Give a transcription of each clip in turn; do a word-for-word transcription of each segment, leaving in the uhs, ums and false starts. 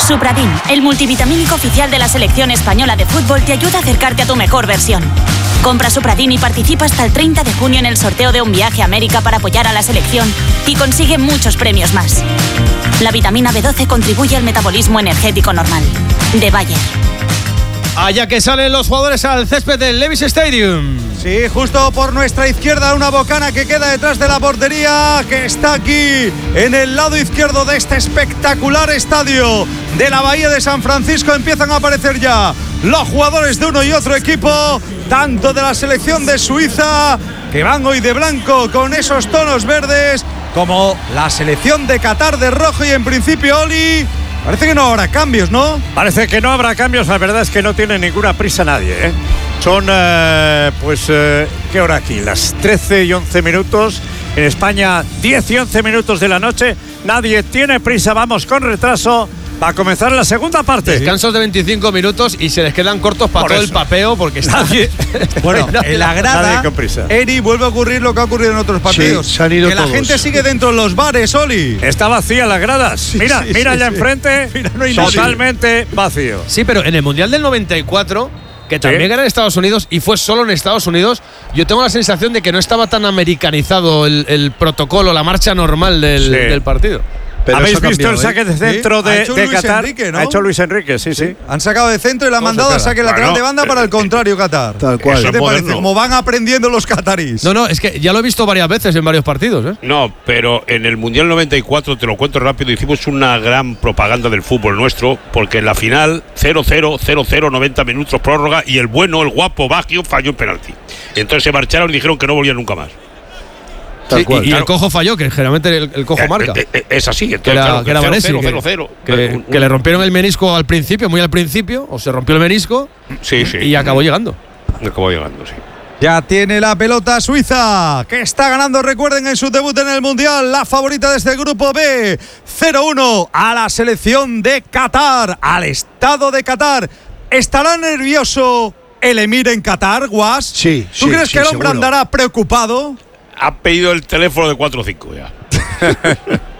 Supradin, el multivitamínico oficial de la selección española de fútbol, te ayuda a acercarte a tu mejor versión. Compra Supradin y participa hasta el treinta de junio en el sorteo de un viaje a América para apoyar a la selección y consigue muchos premios más. La vitamina B doce contribuye al metabolismo energético normal. De Bayer. Allá que salen los jugadores al césped del Levi's Stadium. Sí, justo por nuestra izquierda, una bocana que queda detrás de la portería, que está aquí en el lado izquierdo de este espectacular estadio de la Bahía de San Francisco. Empiezan a aparecer ya los jugadores de uno y otro equipo, tanto de la selección de Suiza, que van hoy de blanco con esos tonos verdes, como la selección de Qatar de rojo. Y en principio, Oli, parece que no habrá cambios, ¿no? Parece que no habrá cambios. La verdad es que no tiene ninguna prisa nadie, ¿eh? Son, eh, pues, eh, ¿qué hora aquí? Las trece y once minutos. En España, diez y once minutos de la noche. Nadie tiene prisa. Vamos con retraso. Va a comenzar la segunda parte. Descansos de veinticinco minutos y se les quedan cortos para todo eso. El papeo porque está nadie. Bueno, en la grada, Eri, vuelve a ocurrir lo que ha ocurrido en otros partidos. Sí, se han ido que todos. La gente sigue dentro de los bares, Oli. Está vacía las gradas. Sí, mira, sí, mira sí, allá sí. enfrente. Mira, no hay totalmente vacío. Sí, pero en el Mundial del noventa y cuatro, que también ¿Sí? era en Estados Unidos y fue solo en Estados Unidos, yo tengo la sensación de que no estaba tan americanizado el, el protocolo, la marcha normal del, Sí. del partido. Pero ¿Habéis eso ha visto cambiado, el saque ¿eh? de centro Sí, ha de, hecho de Luis Qatar? Enrique, ¿no? Ha hecho Luis Enrique, sí, sí. Han sacado de centro y le han Todo mandado se a queda. saque lateral Bueno, de banda para el contrario, Qatar. Tal cual. ¿Qué te Eso es parece? moderno. Como van aprendiendo los qatarís. No, no, es que ya lo he visto varias veces en varios partidos, ¿eh? No, pero en el Mundial noventa y cuatro, te lo cuento rápido, hicimos una gran propaganda del fútbol nuestro, porque en la final cero cero, cero cero, noventa minutos prórroga, y el bueno, el guapo Baggio falló en penalti. Entonces se marcharon y dijeron que no volvían nunca más. Tal Sí, cual. y, y Claro. el cojo falló, que generalmente el, el cojo Eh, marca. eh, eh, es así, que entonces, era, claro, que era cero, Vanessa, cero, que, cero, cero. que- Un- que le rompieron el menisco al principio, muy al principio, o se rompió el menisco Sí, sí. y acabó llegando. Acabó llegando, sí. Ya tiene la pelota Suiza, que está ganando, recuerden, en su debut en el Mundial, la favorita de este grupo B, cero uno a la selección de Qatar, al estado de Qatar. ¿Estará nervioso el emir en Qatar, Guas? Sí, ¿Tú sí, crees sí, que el hombre seguro. andará preocupado? Ha pedido el teléfono de cuatro cinco ya. Ha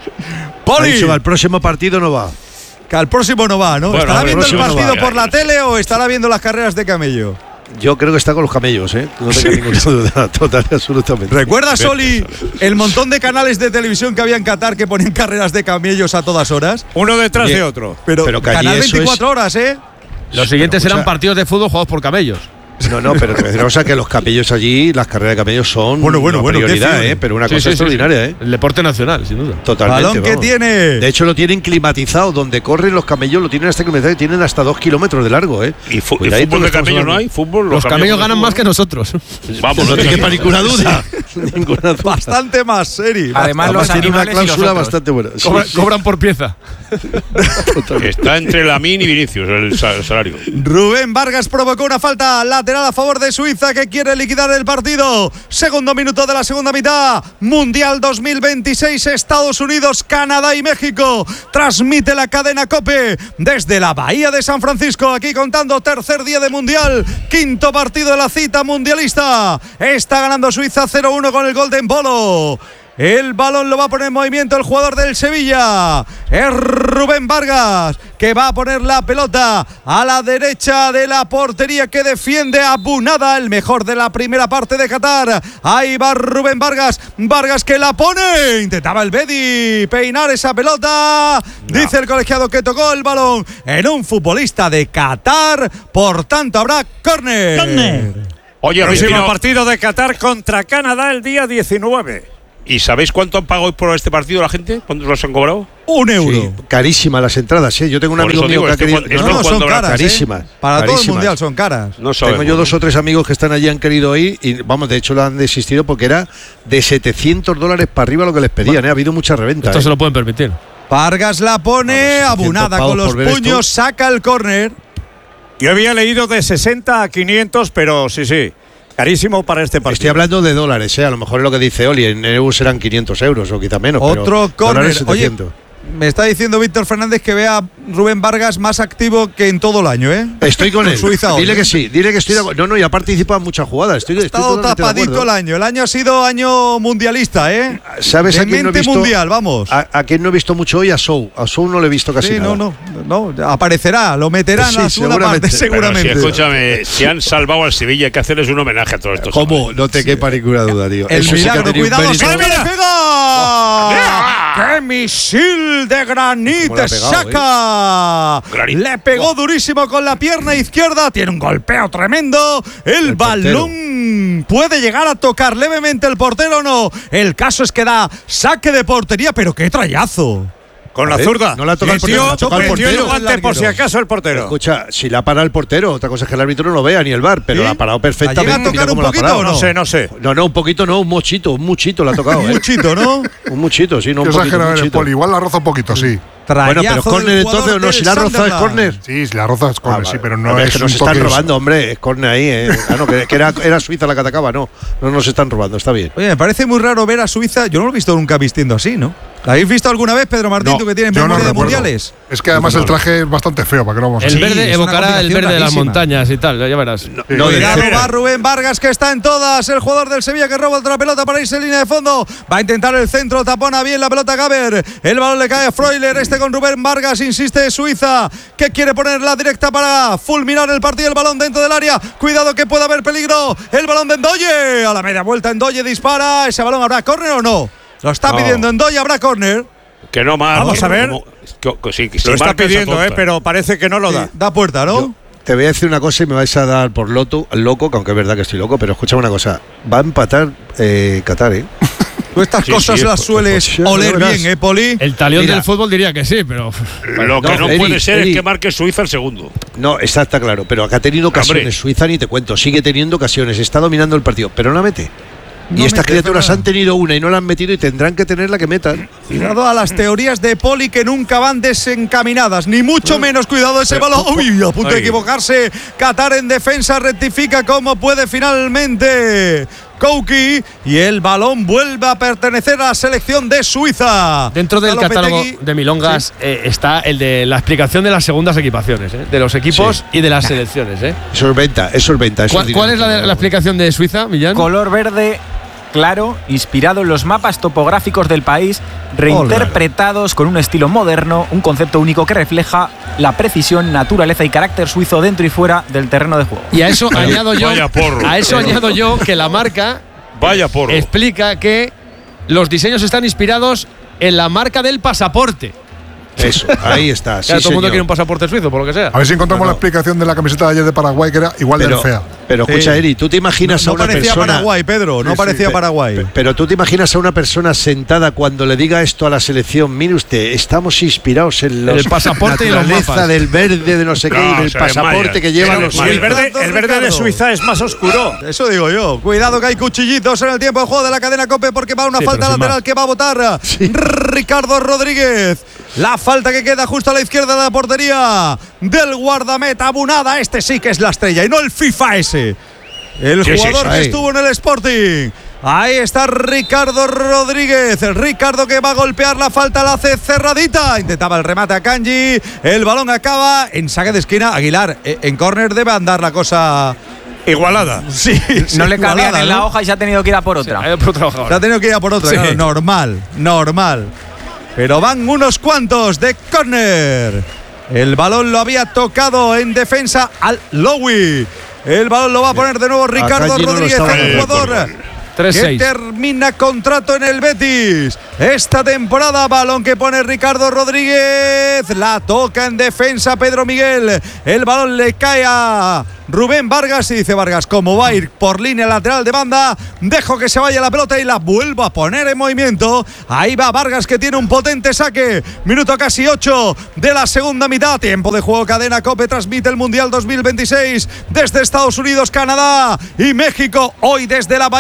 Poli, dicho que al próximo partido no va. que al próximo no va, ¿no? Bueno, ¿Estará al viendo el próximo no partido va. por la tele o estará viendo las carreras de camello? Yo creo que está con los camellos, ¿eh? No tengo ninguna duda, total, absolutamente. ¿Recuerdas, Oli, el montón de canales de televisión que había en Qatar que ponían carreras de camellos a todas horas? Uno detrás Bien. de otro. Pero, Pero que allí canal eso veinticuatro horas, ¿eh? Los siguientes escucha- serán partidos de fútbol jugados por camellos. No, no, pero te voy a decir una cosa, que los camellos allí, las carreras de camellos son Bueno, bueno, una bueno, qué prioridad, fiebre. ¿eh? Pero una Sí, cosa sí, sí, extraordinaria, sí. ¿eh? El deporte nacional, sin duda. Totalmente. Balón que vamos. tiene. De hecho, lo tienen climatizado. Donde corren los camellos, lo tienen hasta climatizado y tienen hasta dos kilómetros de largo, ¿eh? ¿Y, fu- y Cuidadito fútbol que de estamos camello no hablando. hay? ¿Fútbol? Los camellos ganan más que fútbol. nosotros. Vamos, No te quepa ninguna duda. Ninguna duda. Bastante más, Seri. Además, los Además, tiene una animales y los cláusula otros. bastante buena. Sí, Cobra- sí, Cobran por pieza. totalmente. Está entre Lamine y Vinicius el, sa- el salario. Rubén Vargas provocó una falta lateral a favor de Suiza, que quiere liquidar el partido. Segundo minuto de la segunda mitad. Mundial dos mil veintiséis, Estados Unidos, Canadá y México. Transmite la cadena COPE desde la Bahía de San Francisco. Aquí contando tercer día de Mundial. Quinto partido de la cita mundialista. Está ganando Suiza cero uno con el gol de Embolo. El balón lo va a poner en movimiento el jugador del Sevilla. Es Rubén Vargas, que va a poner la pelota a la derecha de la portería, que defiende a Bunada, el mejor de la primera parte de Qatar. Ahí va Rubén Vargas. Vargas que la pone. Intentaba el Bedi peinar esa pelota. No. Dice el colegiado que tocó el balón en un futbolista de Qatar. Por tanto, habrá córner. Oye, Próximo Rufino, partido de Qatar contra Canadá el día diecinueve. ¿y sabéis cuánto han pagado hoy por este partido la gente? ¿Cuántos los han cobrado? Un euro. Sí, carísimas las entradas, ¿eh? Yo tengo un Por amigo eso mío digo, que ha este querido. cuan- No, esto no, son cuando habrá- caras, ¿eh? carísimas, Para todo el carísimas. mundial son caras. No sabemos. Tengo yo dos o tres amigos que están allí, han querido ir y, vamos, de hecho lo han desistido porque era de setecientos dólares para arriba lo que les pedían, ¿eh? Ha habido mucha reventa. Esto ¿eh? se lo pueden permitir. Vargas la pone, Vamos, Abunada pavos con los por ver puños, esto. saca el córner. Yo había leído de sesenta a quinientos, pero sí, sí. Carísimo para este partido. Estoy hablando de dólares, ¿eh? A lo mejor es lo que dice Oli, en euros serán quinientos euros o quizá menos. Otro pero córner. dólares Oye, setecientos. Me está diciendo Víctor Fernández que vea a Rubén Vargas más activo que en todo el año, ¿eh? Estoy con, con él. Suiza hoy, dile ¿eh? que sí, dile que estoy de acuerdo. No, no, y ha participado en muchas jugadas. Estoy, ha estoy estado tapadito el año. El año ha sido año mundialista, ¿eh? ¿Sabes de a quién no he mente visto? mundial, vamos. A, a quién no he visto mucho hoy, a Sou. A Sou no le he visto casi sí, nada. no, no, no. Aparecerá, lo meterán Sí, a la segunda seguramente. parte, seguramente. Pero si, escúchame, si han salvado al Sevilla, hay que hacerles un homenaje a todos estos. ¿Cómo? chavales. No te quepa ninguna duda, tío. El Eso sí que ha milagro, tenido un cuidado, mérito. ¡se le pega! ¡Qué misil de ¿Cómo le ha granito pegado, saca! Granit. Le pegó durísimo con la pierna izquierda, tiene un golpeo tremendo. El, El balón puede llegar a tocar levemente el portero o no. El caso es que da saque de portería, pero qué trayazo. Con A la ver, zurda. no la ha tocado el portero, Metió- la ha tocado el metió portero. guante por si acaso el portero. Escucha, si la para el portero, otra cosa es que el árbitro no lo vea ni el V A R, pero ¿Sí? la ha parado ¿La llega perfectamente. a tocar mira un cómo la ha poquito parado. o no? No sé, no sé. No, no, un poquito no, un mochito, un muchito la ha tocado. ¿eh? Muchito, ¿no? Un muchito, sí, no un Qué poquito. exagerado Un eres, muchito. Poli. Igual la roza un poquito, sí. Bueno, pero Trayazo del córner entonces o jugador no, del si la roza es Sunderland. córner. Sí, si la roza es córner, Ah, sí, vale. pero no A ver, es que nos un están toque- robando, hombre, es córner ahí, eh. Ah, no, que, que era, era Suiza la que atacaba, no. No nos están robando, está bien. Oye, me parece muy raro ver a Suiza. Yo no lo he visto nunca vistiendo así, ¿no? ¿La habéis visto alguna vez, Pedro Martín, No, tú que tienes yo no memoria de recuerdo. mundiales? Es que además el traje es bastante feo, para que no vamos a El Sí, verde es una evocará el combinación verde de las rarísima. montañas y tal, ya verás. No, Sí. de Cuidado, decir- va Rubén Vargas, que está en todas. El jugador del Sevilla que roba otra pelota para irse en línea de fondo. Va a intentar el centro, tapona bien la pelota Gaber. El balón le cae a Freuler. Este con Rubén Vargas, insiste Suiza, que quiere poner la directa para fulminar el partido. El balón dentro del área. Cuidado que puede haber peligro. El balón de Ndoye. A la media vuelta, Ndoye dispara. ¿Ese balón habrá córner o no? Lo está No. pidiendo Ndoye, habrá córner. Que no más. Vamos a ver. Como- que- que sí, que si Lo está marca esa pidiendo, eh, tonta. pero parece que no lo da. Sí, da puerta, ¿no? Yo te voy a decir una cosa y me vais a dar por loto, loco, que aunque es verdad que estoy loco, pero escucha una cosa. Va a empatar eh, Qatar, ¿eh? Tú estas Sí, cosas sí, las pues, sueles pues, ya oler verás. bien, ¿eh, Poli? El talión Mira. del fútbol diría que sí, pero. Lo que No, no Eri, puede ser Eri. es que marque Suiza el segundo. No, está, está claro, pero acá ha tenido ocasiones. Hombre. Suiza ni te cuento, sigue teniendo ocasiones, está dominando el partido, pero no la mete. No y estas mete, criaturas ¿verdad? han tenido una y no la han metido y tendrán que tener la que metan. Cuidado a las teorías de Poli que nunca van desencaminadas, ni mucho menos. Cuidado ese balón. Uy, a punto de Ay. equivocarse. Qatar en defensa rectifica como puede finalmente Kouki. Y el balón vuelve a pertenecer a la selección de Suiza. Dentro del Está catálogo Lopetegui. de Milongas eh, está el de la explicación de las segundas equipaciones, eh, de los equipos Sí. y de las selecciones. Eh. Eso es venta, eso es venta. eso ¿Cuál, es cuál dinero. es la, de- la explicación de Suiza, Millán? Color verde claro, inspirado en los mapas topográficos del país, reinterpretados con un estilo moderno, un concepto único que refleja la precisión, naturaleza y carácter suizo dentro y fuera del terreno de juego. Y a eso añado yo, vaya porro. a eso añado yo que la marca Vaya porro. explica que los diseños están inspirados en la marca del pasaporte. Eso, ahí está. Sí, Claro, todo el mundo señor. quiere un pasaporte suizo, por lo que sea. A ver si encontramos No, no. la explicación de la camiseta de ayer de Paraguay, que era igual Pero, de fea. pero escucha, Sí. Eri, tú te imaginas No, a no una parecía persona. Paraguay, Pedro. No Sí, sí, parecía pe- Paraguay. Pe- Pero tú te imaginas a una persona sentada cuando le diga esto a la selección. Mire usted, estamos inspirados en los El pasaporte y los naturaleza mapas. del verde, de no sé qué, No, y del se pasaporte desmaya. que llevan Pero los. si Si el Vale. verde, el verde de Ricardo. Suiza es más oscuro. Eso digo yo. Cuidado que hay cuchillitos en el tiempo de juego de la cadena COPE porque va una Sí, falta pero sin lateral más. que va a votar Ricardo Rodríguez. La falta que queda justo a la izquierda de la portería del guardameta Abunada. Este sí que es la estrella y no el FIFA ese. El Sí, sí, jugador sí. que Ahí. estuvo en el Sporting. Ahí está Ricardo Rodríguez. El Ricardo que va a golpear la falta, la hace cerradita. Intentaba el remate a Kanji. El balón acaba en saque de esquina. Aguilar, eh, en córner debe andar la cosa. Igualada. Sí, sí, No le cabían igualada, en la ¿no? hoja y se ha tenido que ir a por otra. Hay otro trabajador. Se ha tenido que ir a por otra. Sí. Claro, normal, normal. Pero van unos cuantos de córner. El balón lo había tocado en defensa al Lowy. El balón lo va a poner de nuevo Ricardo Kanji no lo Rodríguez, estaba el viendo. jugador tres que seis. termina contrato en el Betis esta temporada. Balón que pone Ricardo Rodríguez, la toca en defensa Pedro Miguel. El balón le cae a Rubén Vargas y dice Vargas, como va a ir por línea lateral de banda, dejo que se vaya la pelota y la vuelvo a poner en movimiento. Ahí va Vargas que tiene un potente saque. Minuto casi ocho de la segunda mitad. Tiempo de juego. Cadena COPE transmite el Mundial dos mil veintiséis desde Estados Unidos, Canadá y México. Hoy desde la Bahía